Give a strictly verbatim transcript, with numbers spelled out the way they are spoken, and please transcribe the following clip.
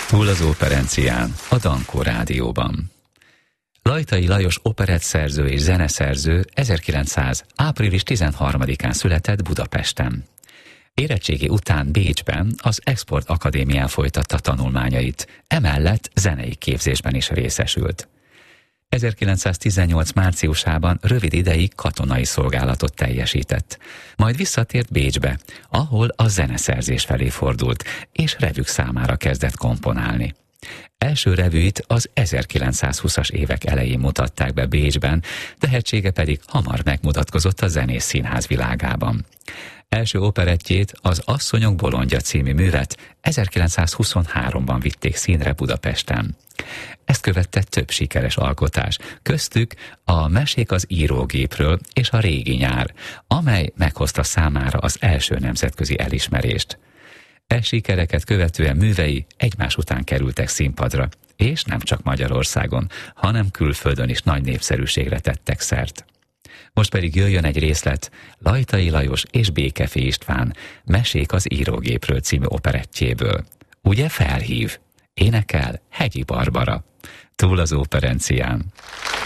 Túl az operencián, a Dankó Rádióban. Lajtai Lajos operettszerző és zeneszerző ezerkilencszáz. április tizenharmadikán született Budapesten. Érettségi után Bécsben az Export Akadémián folytatta tanulmányait, emellett zenei képzésben is részesült. ezerkilencszáztizennyolc. márciusában rövid ideig katonai szolgálatot teljesített, majd visszatért Bécsbe, ahol a zeneszerzés felé fordult, és revük számára kezdett komponálni. Első revűit az ezerkilencszázhúszas évek elején mutatták be Bécsben, tehetsége pedig hamar megmutatkozott a zenész színház világában. Első operettjét, az Asszonyok bolondja című művet ezerkilencszázhuszonháromban vitték színre Budapesten. Ezt követte több sikeres alkotás, köztük a Mesék az írógépről és a Régi nyár, amely meghozta számára az első nemzetközi elismerést. E sikereket követően művei egymás után kerültek színpadra, és nem csak Magyarországon, hanem külföldön is nagy népszerűségre tettek szert. Most pedig jöjjön egy részlet Lajtai Lajos és Békefé István Mesék az írógépről című operettjéből. Ugye felhív? Énekel Hegyi Barbara. Túl az operencián.